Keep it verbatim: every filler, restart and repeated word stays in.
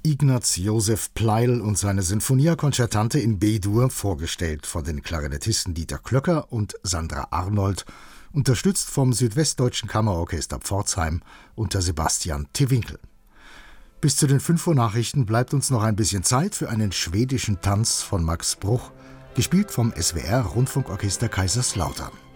Ignaz Josef Pleyel und seine Sinfonia Concertante in B-Dur, vorgestellt von den Klarinettisten Dieter Klöcker und Sandra Arnold, unterstützt vom Südwestdeutschen Kammerorchester Pforzheim unter Sebastian Tewinkel. Bis zu den fünf Uhr Nachrichten bleibt uns noch ein bisschen Zeit für einen schwedischen Tanz von Max Bruch, gespielt vom S W R Rundfunkorchester Kaiserslautern.